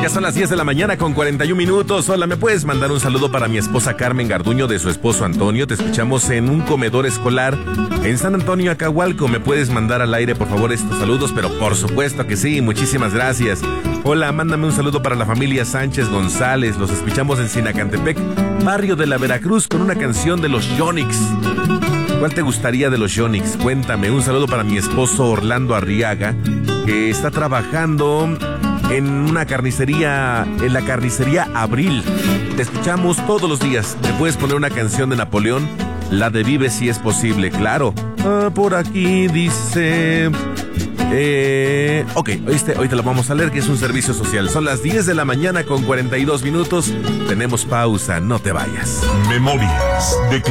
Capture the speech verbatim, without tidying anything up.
son las diez de la mañana con cuarenta y un minutos. Hola, ¿me puedes mandar un saludo para mi esposa Carmen Garduño de su esposo Antonio? Te escuchamos en un comedor escolar en San Antonio, Acahualco. ¿Me puedes mandar al aire, por favor, estos saludos? Pero por supuesto que sí, muchísimas gracias. Hola, mándame un saludo para la familia Sánchez González. Los escuchamos en Sinacantepec, barrio de la Veracruz, con una canción de los Yonix. ¿Cuál te gustaría de los Yonix? Cuéntame. Un saludo para mi esposo Orlando Arriaga, que está trabajando en una carnicería, en la carnicería Abril. Te escuchamos todos los días. ¿Me puedes poner una canción de Napoleón? La de Vive si es posible, claro. Ah, por aquí dice... Eh, ok, oíste, hoy te lo vamos a leer, que es un servicio social. Son las diez de la mañana con cuarenta y dos minutos. Tenemos pausa, no te vayas. Memorias de